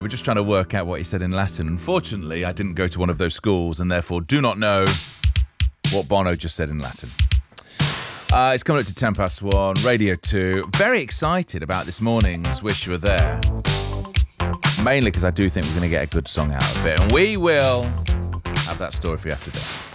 We're just trying to work out what he said in Latin. Unfortunately, I didn't go to one of those schools and therefore do not know what Bono just said in Latin. It's coming up to 1:10, Radio 2. Very excited about this morning's Wish You Were There. Mainly because I do think we're going to get a good song out of it. And we will have that story for you after this.